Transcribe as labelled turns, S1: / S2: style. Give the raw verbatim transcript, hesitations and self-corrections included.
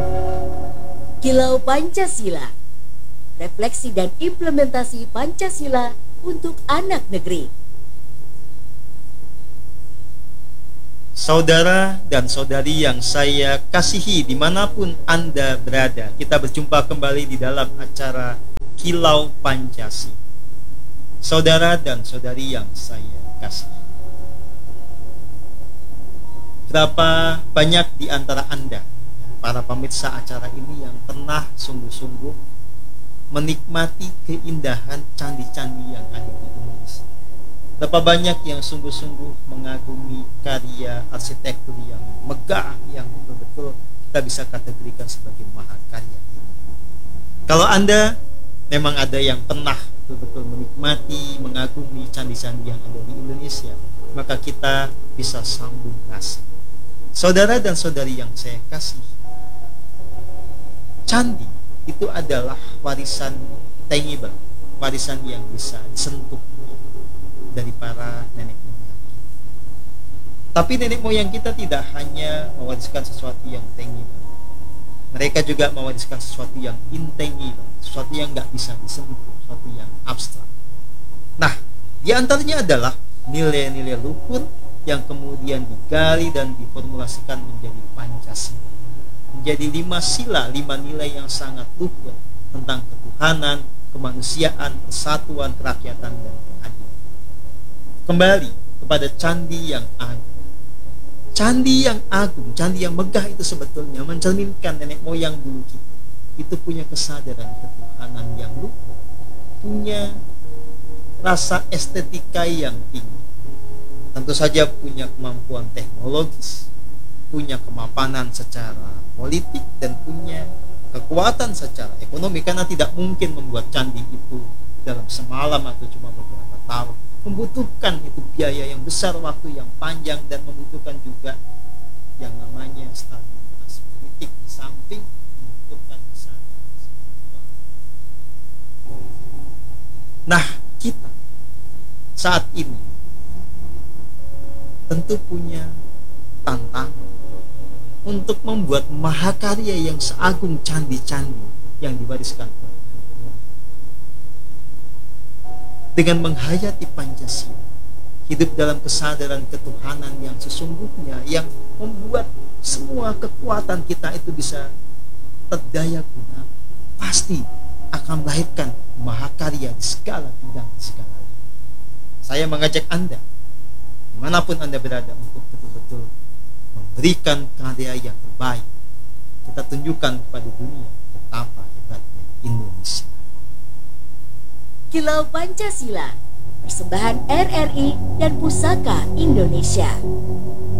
S1: Kilau Pancasila, refleksi dan implementasi Pancasila untuk anak negeri.
S2: Saudara dan saudari yang saya kasihi dimanapun Anda berada, kita berjumpa kembali di dalam acara Kilau Pancasila. Saudara dan saudari yang saya kasihi, berapa banyak di antara Anda, para pemirsa acara ini, yang pernah sungguh-sungguh menikmati keindahan candi-candi yang ada di Indonesia? Berapa banyak yang sungguh-sungguh mengagumi karya arsitektur yang megah, yang betul-betul kita bisa kategorikan sebagai mahakarya ini? Kalau Anda memang ada yang pernah betul-betul menikmati, mengagumi candi-candi yang ada di Indonesia, maka kita bisa sambung kasih. Saudara dan saudari yang saya kasih, candi itu adalah warisan tangible, warisan yang bisa disentuh dari para nenek moyang. Tapi nenek moyang kita tidak hanya mewariskan sesuatu yang tangible, mereka juga mewariskan sesuatu yang intangible, sesuatu yang nggak bisa disentuh, sesuatu yang abstrak. Nah, di antaranya adalah nilai-nilai luhur yang kemudian digali dan diformulasikan menjadi Pancasila, menjadi lima sila, lima nilai yang sangat luhur tentang ketuhanan, kemanusiaan, persatuan, kerakyatan, dan keadilan. Kembali kepada candi yang agung. Candi yang agung, candi yang megah itu sebetulnya mencerminkan nenek moyang dulu kita itu punya kesadaran ketuhanan yang luhur, punya rasa estetika yang tinggi, tentu saja punya kemampuan teknologis, punya kemapanan secara politik, dan punya kekuatan secara ekonomi, karena tidak mungkin membuat candi itu dalam semalam atau cuma beberapa tahun. Membutuhkan itu biaya yang besar, waktu yang panjang, dan membutuhkan juga yang namanya stabilitas politik di samping membutuhkan kesadaran spiritual. Nah, kita saat ini tentu punya tantangan untuk membuat mahakarya yang seagung candi-candi yang diwariskan dengan menghayati Pancasila, hidup dalam kesadaran ketuhanan yang sesungguhnya, yang membuat semua kekuatan kita itu bisa terdaya guna, pasti akan melahirkan mahakarya di segala bidang, di segala bidang. Saya mengajak Anda dimanapun Anda berada untuk betul-betul memberikan karya yang terbaik. Kita tunjukkan kepada dunia betapa hebatnya Indonesia.
S1: Kilau Pancasila, persembahan R R I dan Pusaka Indonesia.